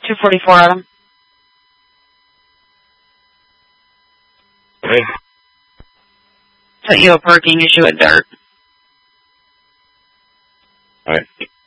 244 Adam. Okay. Sent you a parking issue at Dart. Alright.